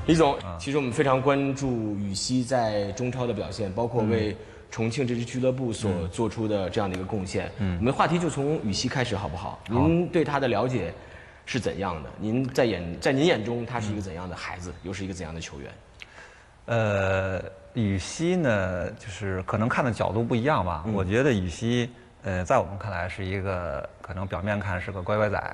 李总，其实我们非常关注羽西在中超的表现，包括为重庆这支俱乐部所做出的这样的一个贡献。我们话题就从羽西开始，好不好？您对他的了解是怎样的？您在您眼中，他是一个怎样的孩子，又是一个怎样的球员？ 羽西呢，就是可能看的角度不一样吧。我觉得羽西，在我们看来是一个可能表面看是个乖乖仔，